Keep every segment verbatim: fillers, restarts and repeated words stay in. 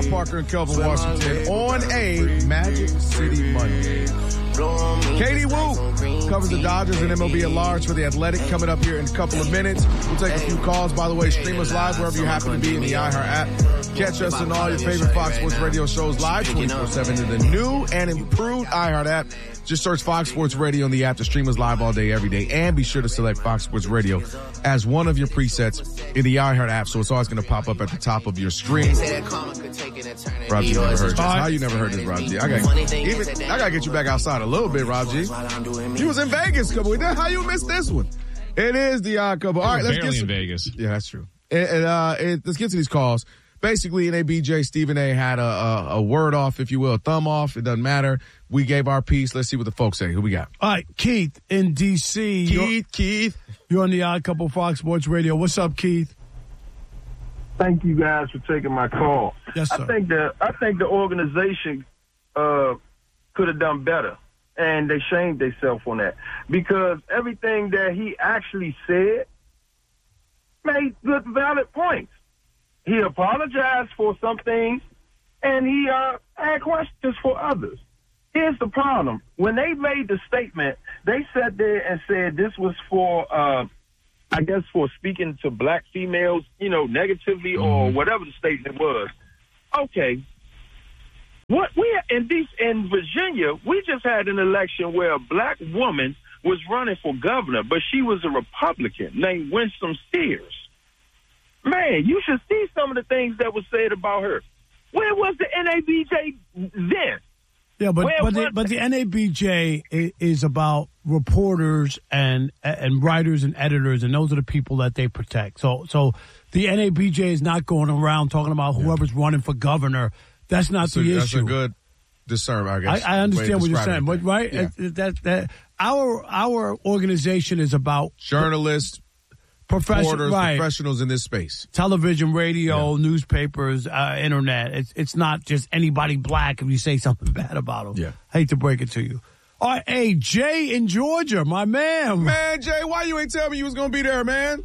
Parker and Kelvin Washington on a Magic City Monday. Katie Woo covers the Dodgers and M L B at large for The Athletic, coming up here in a couple of minutes. We'll take a few calls. By the way, stream us live wherever you happen to be in the iHeart app. Catch us on all your favorite Fox Sports Radio shows live twenty-four seven in the new and improved iHeart app. Just search Fox Sports Radio on the app to stream us live all day, every day. And be sure to select Fox Sports Radio as one of your presets in the iHeart app, so it's always going to pop up at the top of your screen. Rob G, never heard this. How you never heard this, Rob G? I got even I got to get you back outside a little bit, Rob G. You was in Vegas a couple weeks. How you missed this one? It is the odd couple. All right, let's get some, in Vegas. Yeah, that's true. And, and, uh, it, let's get to these calls. Basically, N A B J, Stephen A. had a, a, a word off, if you will, a thumb off. It doesn't matter. We gave our piece. Let's see what the folks say. Who we got? All right, Keith in D C Keith, you're, Keith. You're on the Odd Couple Fox Sports Radio. What's up, Keith? Thank you guys for taking my call. Yes, sir. I think the I think the organization uh, could have done better, and they shamed themselves on that, because everything that he actually said made good, valid points. He apologized for some things, and he uh, had questions for others. Here's the problem. When they made the statement, they sat there and said this was for, uh, I guess, for speaking to black females, you know, negatively, mm-hmm. or whatever the statement was. Okay. What we in these in Virginia, we just had an election where a black woman was running for governor, but she was a Republican named Winsome Sears. Man, you should see some of the things that was said about her. Where was the N A B J then? Yeah, but Where but the, was but the N A B J is about reporters and and writers and editors, and those are the people that they protect. So so the N A B J is not going around talking about whoever's yeah. running for governor. That's not that's the a, issue. That's a good discernment, I guess. I, I understand what you're saying, but right, yeah. that that our our organization is about journalists. Professionals, right. professionals in this space. Television, radio, yeah. newspapers, uh, internet. It's it's not just anybody black if you say something bad about them. Yeah. I hate to break it to you. All right, hey, Jay in Georgia, my man. Man, Jay, why you ain't tell me you was going to be there, man?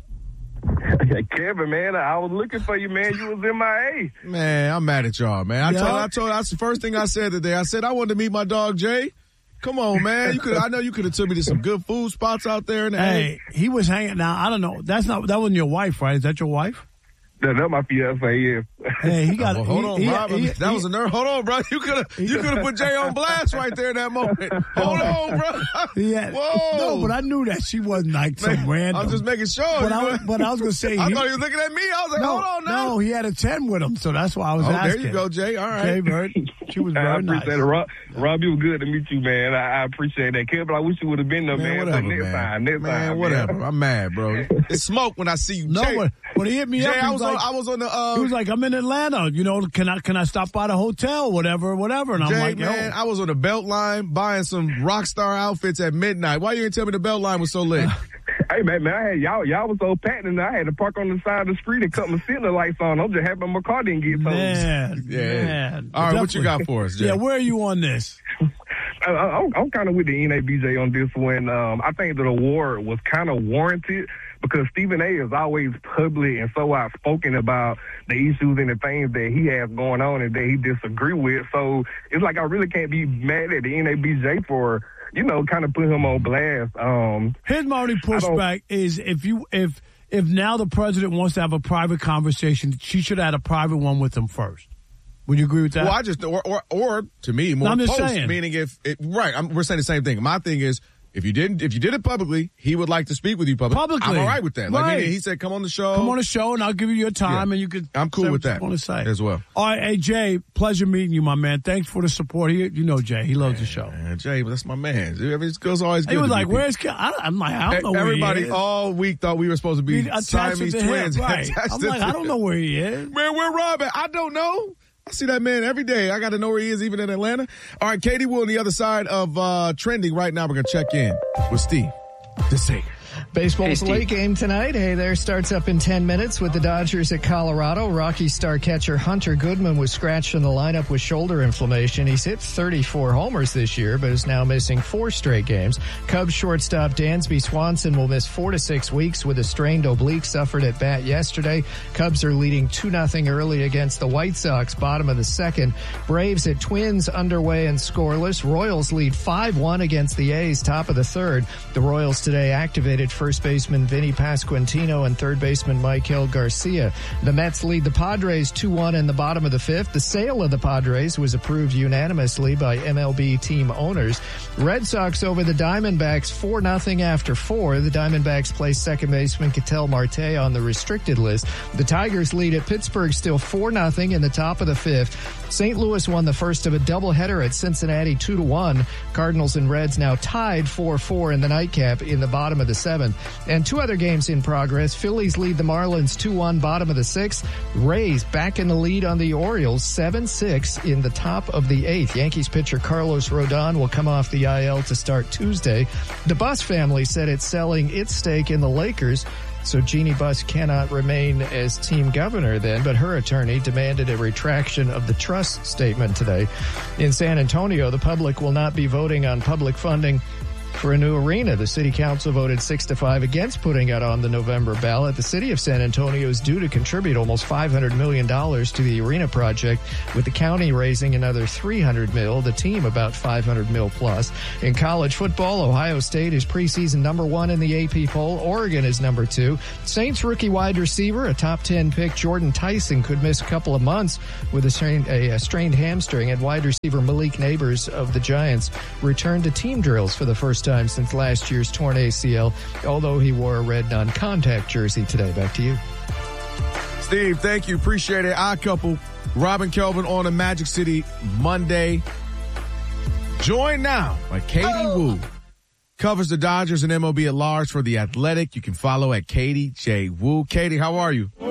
Kevin, man, I was looking for you, man. You was M I A. Man, I'm mad at y'all, man. I yeah. told, I told, that's the first thing I said today. I said I wanted to meet my dog, Jay. Come on, man. You could. I know you could have took me to some good food spots out there. In the hey, he was hanging. Now I don't know. That's not. That wasn't your wife, right? Is that your wife? That, that my fiance, yeah. Hey, he got. Oh, well, hold he, on, he, Rob. he, that he, was a nerve. Hold on, bro. You could have. You could have put Jay on blast right there in that moment. Hold on, bro. Yeah. Whoa. No, but I knew that she wasn't like some Man, random. I'm just making sure. But, I, but I was gonna say. I he, thought he was looking at me. I was like, no, hold on now. No, he had a ten with him, so that's why I was oh, asking. there you go, Jay. All right. Okay, Bird. She was very I appreciate nice. it, Rob. Rob, you were good to meet you, man. I, I appreciate that, Kevin. I wish you would have been there, man. Man, whatever, next man. time, next man, time, whatever. Man. I'm mad, bro. It's smoke when I see you. No, Jay, when, when he hit me Jay, up, he I was, was like, on. I was on the. Uh, he was like, I'm in Atlanta. You know, can I can I stop by the hotel, whatever, whatever? And I'm Jay, like, man, yo. I was on the Beltline buying some rock star outfits at midnight. Why you didn't tell me the Beltline was so lit? Hey, man, man, I had y'all, y'all was so packed, and I had to park on the side of the street and cut my ceiling lights on. I'm just happy my car didn't get towed. Man, yeah. man. All right, what you got for us, Jay? Yeah, where are you on this? I, I'm, I'm kind of with the N A B J on this one. Um, I think that award was kind of warranted because Stephen A. is always public and so outspoken about the issues and the things that he has going on and that he disagree with. So it's like I really can't be mad at the N A B J for, you know, kind of put him on blast. Um, Here's my only pushback is if you if if now the president wants to have a private conversation, she should have had a private one with him first. Would you agree with that? Well, I just or or, or to me more no, I'm just post, saying. meaning if it, right, I'm, we're saying the same thing. My thing is if you didn't if you did it publicly, he would like to speak with you publicly. Publicly, I'm all right with that. Like right. he, he said, come on the show, come on the show, and I'll give you your time, yeah. and you could. I'm cool say with what that. You want to say as well. All right, hey Jay, pleasure meeting you, my man. Thanks for the support. He, you know Jay, he loves man, the show. Man, Jay, that's my man. It goes always good. He was to like, be "Where's?" I, I'm like, I don't know Everybody where he is. all week thought we were supposed to be He attached Siamese to him, twins. right? I'm like, I don't know where he is. Man, where Rob at? I don't know. I see that man every day. I got to know where he is, even in Atlanta. All right, Katie Wool on the other side of uh, trending right now. We're going to check in with Steve DeSager. Baseball's Hey, late game tonight. Hey there starts up in ten minutes with the Dodgers at Colorado. Rocky star catcher Hunter Goodman was scratched in the lineup with shoulder inflammation. He's hit thirty-four homers this year, but is now missing four straight games. Cubs shortstop Dansby Swanson will miss four to six weeks with a strained oblique suffered at bat yesterday. Cubs are leading two nothing early against the White Sox, bottom of the second. Braves at Twins underway and scoreless. Royals lead five one against the A's, top of the third. The Royals today activated first baseman Vinny Pasquantino and third baseman Michael Garcia. The Mets lead the Padres two one in the bottom of the fifth. The sale of the Padres was approved unanimously by M L B team owners. Red Sox over the Diamondbacks four nothing after four. The Diamondbacks place second baseman Ketel Marte on the restricted list. The Tigers lead at Pittsburgh still four nothing in the top of the fifth. Saint Louis won the first of a doubleheader at Cincinnati two to one. Cardinals and Reds now tied four four in the nightcap in the bottom of the seventh. And two other games in progress. Phillies lead the Marlins two one, bottom of the sixth. Rays back in the lead on the Orioles seven six in the top of the eighth. Yankees pitcher Carlos Rodon will come off the I L to start Tuesday. The Buss family said it's selling its stake in the Lakers, so Jeannie Buss cannot remain as team governor then, but her attorney demanded a retraction of the trust statement today. In San Antonio, the public will not be voting on public funding for a new arena. The city council voted six to five against putting it on the November ballot. The city of San Antonio is due to contribute almost five hundred million dollars to the arena project, with the county raising another three hundred mil, the team about five hundred mil plus. In college football, Ohio State is preseason number one in the A P poll. Oregon is number two. Saints rookie wide receiver, a top ten pick, Jordan Tyson, could miss a couple of months with a strained, a, a strained hamstring, and wide receiver Malik Neighbors of the Giants returned to team drills for the first time since last year's torn A C L, although he wore a red non-contact jersey today. Back to you. Steve, thank you. Appreciate it. Odd Couple, Robin Kelvin on a Magic City Monday. Joined now by Katie oh. Woo. Covers the Dodgers and M L B at large for The Athletic. You can follow at Katie J. Woo. Katie, how are you?